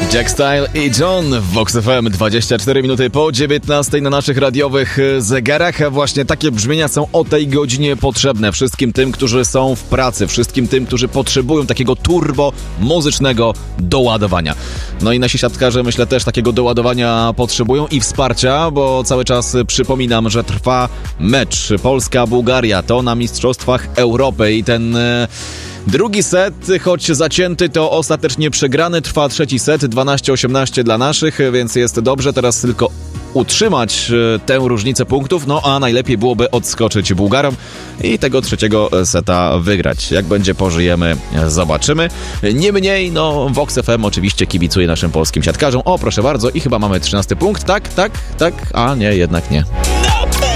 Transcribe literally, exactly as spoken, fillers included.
Jack Style i John w Vox F M. dwadzieścia cztery minuty po dziewiętnastej na naszych radiowych zegarach. Właśnie takie brzmienia są o tej godzinie potrzebne wszystkim tym, którzy są w pracy, wszystkim tym, którzy potrzebują takiego turbo muzycznego doładowania. No i nasi siatkarze, myślę, też takiego doładowania potrzebują i wsparcia, bo cały czas przypominam, że trwa mecz Polska-Bułgaria. To na Mistrzostwach Europy i ten... Drugi set, choć zacięty, to ostatecznie przegrany. Trwa trzeci set, dwanaście osiemnaście dla naszych, więc jest dobrze. Teraz tylko utrzymać tę różnicę punktów, no a najlepiej byłoby odskoczyć Bułgarom i tego trzeciego seta wygrać. Jak będzie, pożyjemy, zobaczymy. Niemniej, no, Vox F M oczywiście kibicuje naszym polskim siatkarzom. O, proszę bardzo, i chyba mamy trzynasty punkt. Tak, tak, tak, a nie, jednak nie.